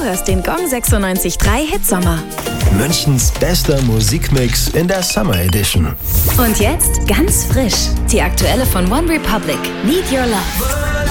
hörst den Gong 96.3 Hitsommer. Münchens bester Musikmix in der Summer Edition. Und jetzt ganz frisch, die aktuelle von One Republic, Need Your Love.